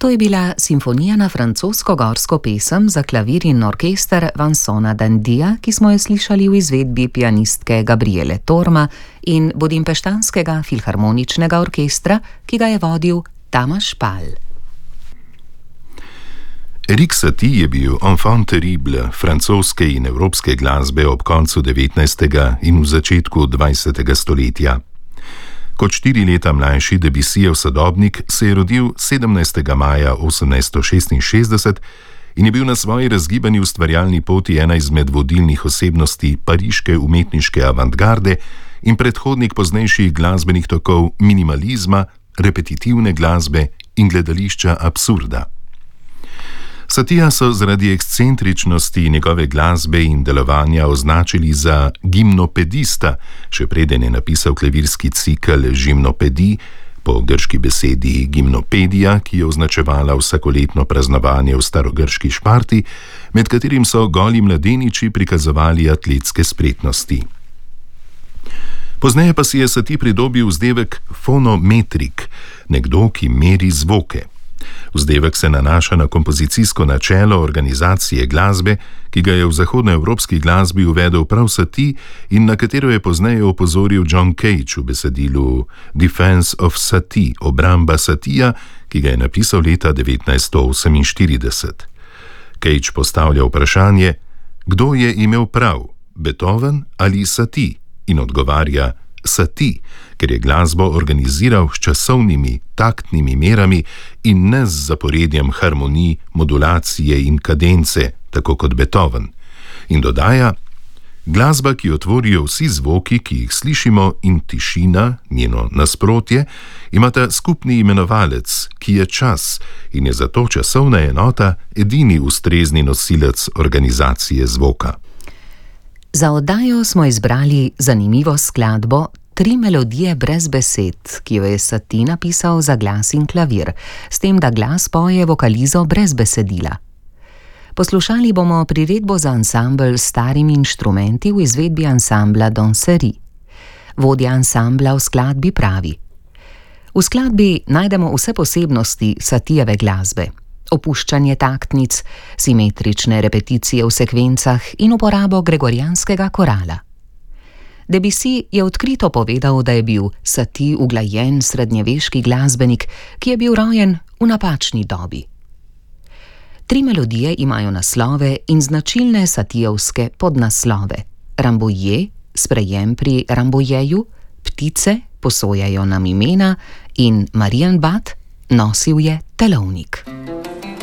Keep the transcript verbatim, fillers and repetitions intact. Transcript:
To je bila simfonijana francosko-gorsko pesem za klavir in orkester Vincenta Dandija, ki smo jo slišali v izvedbi pianistke Gabriele Torma in budimpeštanskega filharmoničnega orkestra, ki ga je vodil Tamas Pal. Erik Satie je bil enfant terrible francoske in evropske glasbe ob koncu devetnajstega in v začetku dvajsetega stoletja. Kot štiri leta mlajši Debussyjev sodobnik se je rodil sedemnajstega maja osemnajststo šestinšestdeset in je bil na svoji razgibani ustvarjalni poti ena izmed vodilnih osebnosti pariške umetniške avantgarde in predhodnik poznejših glasbenih tokov minimalizma, repetitivne glasbe in gledališča absurda. Satia so zaradi ekscentričnosti njegove glasbe in delovanja označili za gimnopedista, še preden je napisal klavirski cikel Gimnopedij, po grški besedi gimnopedija, ki je označevala vsakoletno praznovanje v starogrški Šparti, med katerim so goli mladeniči prikazovali atletske spretnosti. Pozneje pa si je Satie pridobil vzdevek fonometrik, nekdo, ki meri zvoke. Vzdevek se nanaša na kompozicijsko načelo organizacije glasbe, ki ga je v zahodnoevropski glasbi uvedel prav Satie in na katero je pozneje opozoril John Cage v besedilu Defense of Satie, obramba Satija, ki ga je napisal leta devetnajststo oseminštirideset. Cage postavlja vprašanje, kdo je imel prav, Beethoven ali Satie, in odgovarja Satie, ker je glasbo organiziral s časovnimi, taktnimi merami in ne z zaporedjem harmonij, modulacije in kadence, tako kot Beethoven. In dodaja, glasba, ki jo tvorijo vsi zvoki, ki jih slišimo, in tišina, njeno nasprotje, imata skupni imenovalec, ki je čas, in je zato časovna enota edini ustrezni nosilec organizacije zvoka. Za oddajo smo izbrali zanimivo skladbo Tri melodije brez besed, ki jo je Satie napisal za glas in klavir, s tem, da glas poje vokalizo brez besedila. Poslušali bomo priredbo za ansambel s starimi inštrumenti v izvedbi ansambla Danserie. Vodja ansambla v skladbi pravi: V skladbi najdemo vse posebnosti Satiejeve glasbe. Opuščanje taktnic, simetrične repeticije v sekvencah in uporabo gregorijanskega korala. Debussy je odkrito povedal, da je bil Satie uglajen srednjeveški glasbenik, ki je bil rojen v napačni dobi. Tri melodije imajo naslove in značilne Satiejevske podnaslove. Rambouillet, sprejem pri Rambouilletu, Ptice, posojajo nam imena in Marienbad, nosil je telovnik.